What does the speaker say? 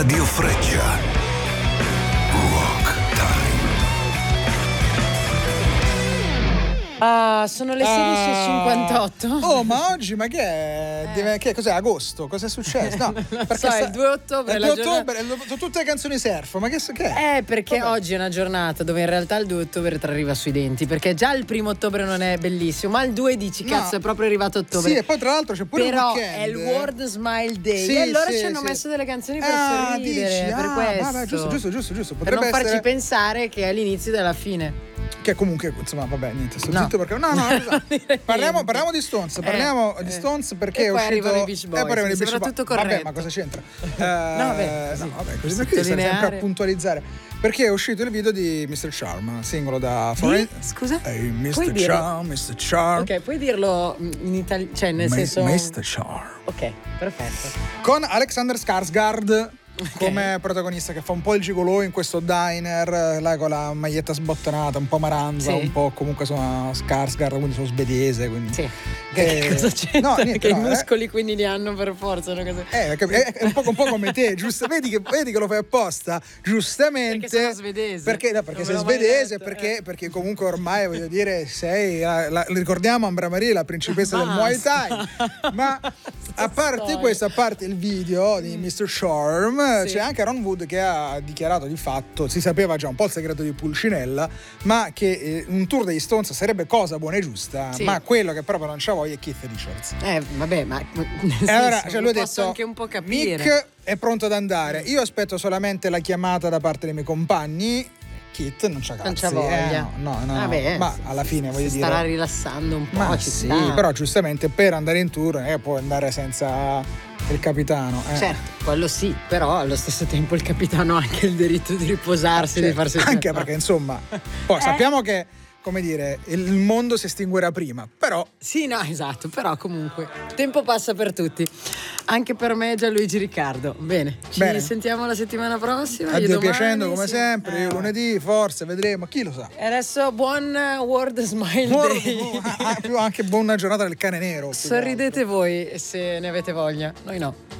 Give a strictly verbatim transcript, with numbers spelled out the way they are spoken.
Radio Freccia. Rock Time. Ah, sono le sedici e cinquantotto. Oh, ma oggi, ma che è? Eh. Deve- che cos'è? Agosto? Cos'è successo? No, perché so, è sta- il due ottobre, è il la due giornata- ottobre, è lo- sono tutte canzoni surf, ma che, che è? Eh, perché Vabbè. oggi è una giornata dove in realtà il due ottobre ti arriva sui denti. Perché già il primo ottobre non è bellissimo, ma il due dici, No. cazzo, è proprio arrivato ottobre. Sì, e poi tra l'altro c'è pure Però il weekend. è il World Smile Day. Sì, e allora sì, ci hanno sì. messo delle canzoni per Ah, sorridere. dici? Per Ah, questo. vabbè, giusto, giusto, giusto, giusto. Per Potrebbe non farci essere pensare che è l'inizio della fine. che comunque, insomma, vabbè, niente, sto No. zitto perché no, no, no, dire parliamo, niente. parliamo di Stones, parliamo Eh, di eh. Stones perché E è poi uscito arrivano i Beach Boys, e poi arrivano i mi Beach sembra Boys. tutto Vabbè, corretto. ma cosa c'entra? No, beh, Eh, sì. no, vabbè, così perché stai sempre Sottolineare. a puntualizzare? Perché è uscito il video di mister Charm, singolo da Foreign. Scusa? Ehi, Puoi mister dirlo? Charm, mister Charm. Ok, puoi dirlo in italiano, cioè nel Mi- senso. mister Charm. Ok, perfetto. Con Alexander Skarsgård come protagonista, che fa un po' il gigolò in questo diner, eh, là con la maglietta sbottonata, un po' maranza, Sì. un po' comunque sono Skarsgård, quindi sono svedese, quindi Sì. Eh, Che cosa c'entra? no, niente, che no, i eh. muscoli quindi li hanno per forza, una cosa. Eh, è, è un, po', un po' come te, giusto? Vedi che, vedi che lo fai apposta, giustamente. Perché sono svedese. Perché, no, perché Non sei me l'ho mai svedese, detto, perché, eh. perché comunque ormai, voglio dire, sei, la, la- ricordiamo Ambra Maria, la principessa del Muay Thai. Ma a parte storia. questo, a parte il video di mister Charm, Sì. c'è anche Ron Wood che ha dichiarato di fatto, si sapeva già un po' il segreto di Pulcinella, ma che eh, un tour degli Stones sarebbe cosa buona e giusta, Sì. ma quello che proprio non c'ha voglia è Keith Richards. Eh, vabbè, ma nel E allora, senso, cioè, lo lui ha posso detto anche un po' capire. Mick è pronto ad andare, io aspetto solamente la chiamata da parte dei miei compagni. Kit non c'ha cazzi, Non c'ha voglia. eh, no, no, no, Vabbè, ma si- alla fine si voglio dire starà rilassando un po', ma ci sì, sta. però giustamente per andare in tour non è che può andare senza il capitano, eh. Certo, quello sì, però allo stesso tempo il capitano ha anche il diritto di riposarsi, Cioè, di farsi anche perché insomma poi Eh. sappiamo che, come dire, il il mondo si estinguerà prima, però Sì, no, esatto, però comunque tempo passa per tutti, anche per me Gianluigi Riccardo. Bene, ci Bene. sentiamo la settimana prossima. a io Dio domani, piacendo come sì. sempre, io Eh, lunedì forse vedremo, chi lo sa. E adesso buon eh, World Smile Buon- Day. ah, più anche buona giornata del cane nero. più che altro. Sorridete voi se ne avete voglia, noi no.